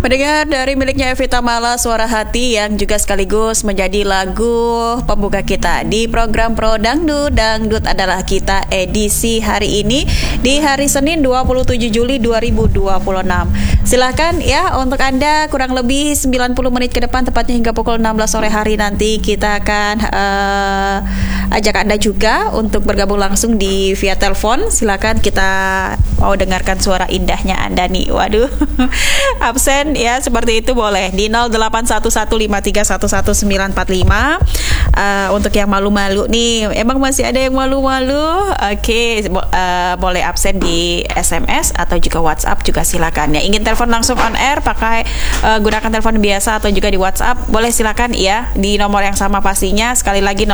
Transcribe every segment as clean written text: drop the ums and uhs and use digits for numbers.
Mendengar dari miliknya Evita Mala, Suara Hati, yang juga sekaligus menjadi lagu pembuka kita di program Pro Dangdut. Dangdut adalah kita edisi hari ini di hari Senin 27 Juli 2026. Silahkan ya untuk Anda kurang lebih 90 menit ke depan, tepatnya hingga pukul 16 sore hari nanti kita akan ajak Anda juga untuk bergabung langsung di via telepon. Silakan, kita mau dengarkan suara indahnya Anda nih. Waduh, absen ya, seperti itu boleh di 081153111145. Untuk yang malu-malu nih, emang masih ada yang malu-malu? Oke, boleh absen di SMS atau juga WhatsApp juga silakan ya. Ingin telepon langsung on air pakai gunakan telepon biasa atau juga di WhatsApp, boleh silakan ya di nomor yang sama pastinya. Sekali lagi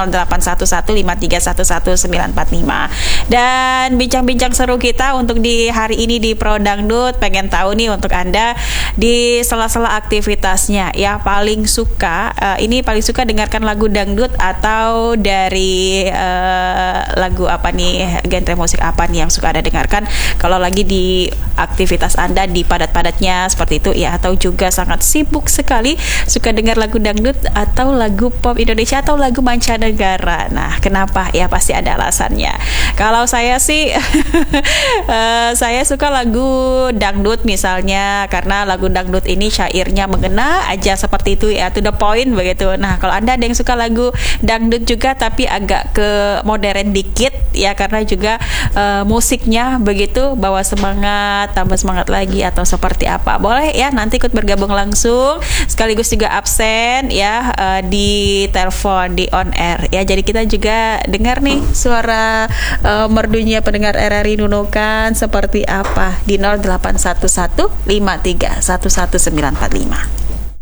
081153111145. Dan bincang-bincang seru kita untuk di hari ini di Pro Dangdut, pengen tahu nih untuk Anda di sela-sela aktivitasnya ya, paling suka paling suka dengarkan lagu dangdut atau dari lagu apa nih, genre musik apa nih yang suka Anda dengarkan kalau lagi di aktivitas Anda di padat-padatnya seperti itu ya, atau juga sangat sibuk sekali suka dengar lagu dangdut atau lagu pop Indonesia atau lagu mancanegara. Nah, kenapa? Ya pasti ada alasannya. Kalau saya sih saya suka lagu dangdut misalnya karena lagu dangdut ini syairnya mengena aja seperti itu ya, to the point begitu. Nah, kalau Anda ada yang suka lagu dangdut juga tapi agak ke modern dikit ya, karena juga musiknya begitu bawa semangat, tambah semangat lagi atau seperti apa, boleh ya nanti ikut bergabung langsung sekaligus juga absen ya di telepon, di on air ya. Jadi kita juga dengar nih suara merdunya pendengar RRI Nunukan seperti apa di 081153111145.